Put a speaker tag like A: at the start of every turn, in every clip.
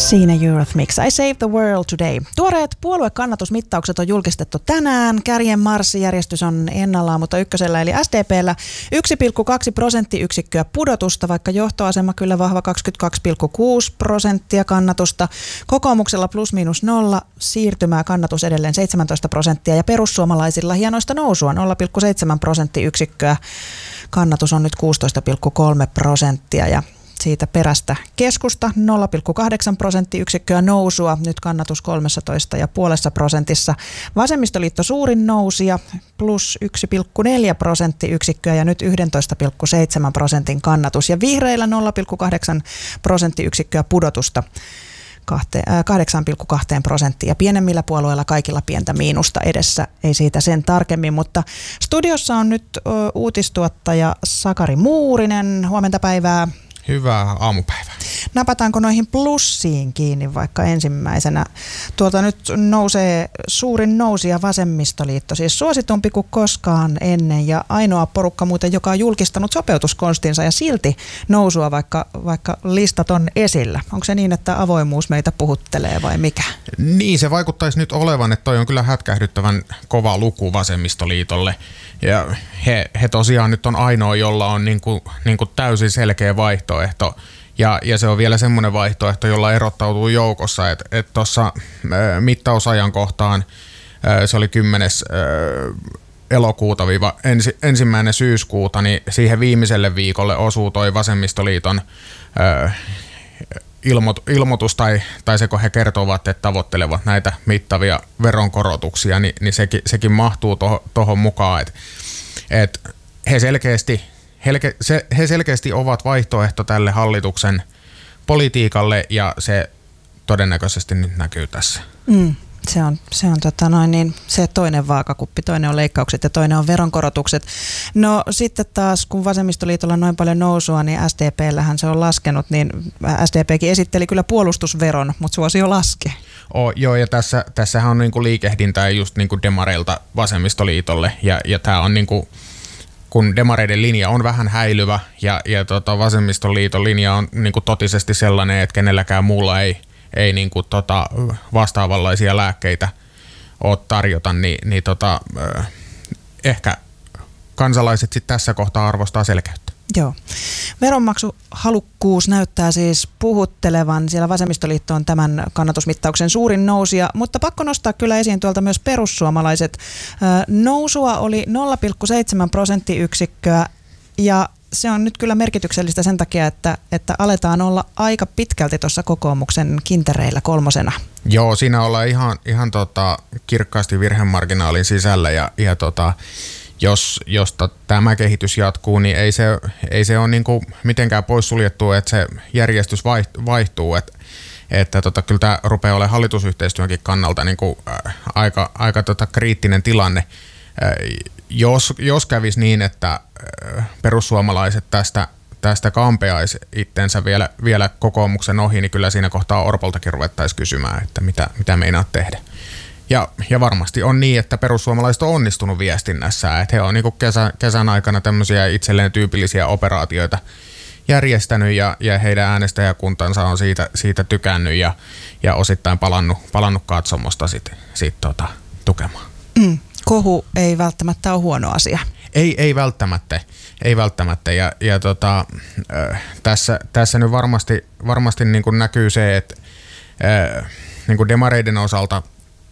A: Siinä Eurythmics, I Save the World Today. Tuoreet puoluekannatusmittaukset on julkistettu tänään. Kärjen marssijärjestys on ennallaan, mutta ykkösellä eli SDP:llä 1,2 prosenttiyksikköä pudotusta, vaikka johtoasema kyllä vahva 22,6% kannatusta. Kokoomuksella plus miinus nolla, siirtymää kannatus edelleen 17% ja perussuomalaisilla hienoista nousua 0,7 prosenttiyksikköä. Kannatus on nyt 16,3% ja siitä perästä keskusta 0,8 prosenttiyksikköä nousua, nyt kannatus 13,5%. Vasemmistoliitto suurin nousija plus 1,4 prosenttiyksikköä ja nyt 11,7% kannatus. Ja vihreillä 0,8 prosenttiyksikköä pudotusta 8,2%. Ja pienemmillä puolueilla kaikilla pientä miinusta edessä, ei siitä sen tarkemmin. Mutta studiossa on nyt uutistuottaja Sakari Muurinen. Huomenta päivää.
B: Hyvää aamupäivää.
A: Napataanko noihin plussiin kiinni vaikka ensimmäisenä? Tuolta nyt nousee suurin nousija Vasemmistoliitto, siis suositumpi kuin koskaan ennen ja ainoa porukka muuten, joka on julkistanut sopeutuskonstinsa ja silti nousua, vaikka listat on esillä. Onko se niin, että avoimuus meitä puhuttelee vai mikä?
B: Niin, se vaikuttaisi nyt olevan, että toi on kyllä hätkähdyttävän kova luku Vasemmistoliitolle. Ja he tosiaan nyt on ainoa, jolla on niinku täysin selkeä vaihtoehto. Ja se on vielä semmoinen vaihtoehto, jolla erottautuu joukossa, että tuossa mittausajankohtaan se oli 10. elokuuta - 1. syyskuuta, niin siihen viimeiselle viikolle osuu toi Vasemmistoliiton ilmoitus tai se kun he kertovat, että tavoittelevat näitä mittavia veronkorotuksia, niin sekin mahtuu tuohon mukaan, että he selkeästi ovat vaihtoehto tälle hallituksen politiikalle ja se todennäköisesti nyt näkyy tässä.
A: Se on se toinen vaakakuppi, toinen on leikkaukset ja toinen on veronkorotukset. No sitten taas, kun Vasemmistoliitolla on noin paljon nousua, niin SDP:llähän se on laskenut, niin SDPkin esitteli kyllä puolustusveron, mutta suosio laskee.
B: Joo, ja tässähän on niinku liikehdintää just niinku demareilta Vasemmistoliitolle, ja tämä on niinku, kun demareiden linja on vähän häilyvä, ja Vasemmistoliiton linja on niinku totisesti sellainen, että kenelläkään muulla ei niinku vastaavanlaisia lääkkeitä ole tarjota, niin ehkä kansalaiset sitten tässä kohtaa arvostaa selkeyttä.
A: Joo. Veronmaksuhalukkuus näyttää siis puhuttelevan. Siellä Vasemmistoliitto on tämän kannatusmittauksen suurin nousija, mutta pakko nostaa kyllä esiin tuolta myös perussuomalaiset. Nousua oli 0,7 prosenttiyksikköä ja se on nyt kyllä merkityksellistä sen takia, että aletaan olla aika pitkälti tuossa kokoomuksen kintereillä kolmosena.
B: Joo, siinä ollaan ihan kirkkaasti virhemarginaalin sisällä ja jos tämä kehitys jatkuu, niin ei se ole niinku mitenkään poissuljettu, että se järjestys vaihtuu, että kyllä tämä rupeaa olemaan hallitusyhteistyönkin kannalta niinku aika kriittinen tilanne. Jos kävisi niin, että perussuomalaiset tästä kampeaisi itsensä vielä kokoomuksen ohi, niin kyllä siinä kohtaa Orpoltakin ruvettaisiin kysymään, että mitä meinaat tehdä. Ja varmasti on niin, että perussuomalaiset on onnistunut viestinnässä, että he on niin kesän aikana tämmöisiä itselleen tyypillisiä operaatioita järjestänyt ja heidän äänestäjäkuntansa on siitä tykännyt ja osittain palannut katsomosta sit tukemaan.
A: Kohu ei välttämättä ole huono asia.
B: Ei välttämättä ja tässä nyt varmasti niin kuin näkyy se, että niin kuin demareiden osalta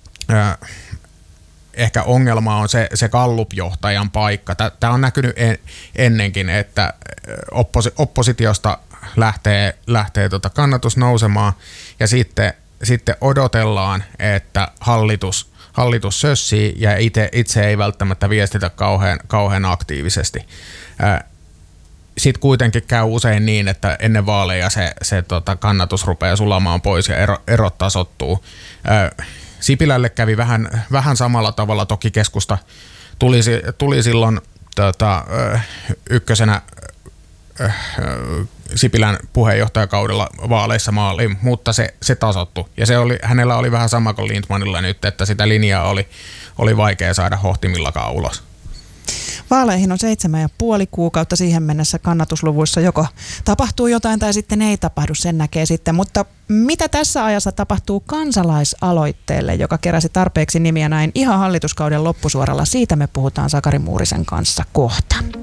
B: ehkä ongelma on se Gallup-johtajan paikka. Tämä on näkynyt ennenkin, että oppositiosta lähtee kannatus nousemaan ja sitten odotellaan, että hallitus sössii ja itse ei välttämättä viestitä kauhean aktiivisesti. Sitten kuitenkin käy usein niin, että ennen vaaleja se kannatus rupeaa sulamaan pois ja erot tasoittuu. Sipilälle kävi vähän samalla tavalla, toki keskusta tuli silloin ykkösenä Sipilän puheenjohtajakaudella vaaleissa maaliin, mutta se tasoittui. Ja hänellä oli vähän sama kuin Lindtmanilla nyt, että sitä linjaa oli vaikea saada hohtimillakaan ulos.
A: Vaaleihin on 7,5 kuukautta, siihen mennessä kannatusluvuissa joko tapahtuu jotain tai sitten ei tapahdu, sen näkee sitten. Mutta mitä tässä ajassa tapahtuu kansalaisaloitteelle, joka keräsi tarpeeksi nimiä näin ihan hallituskauden loppusuoralla? Siitä me puhutaan Sakari Muurisen kanssa kohta.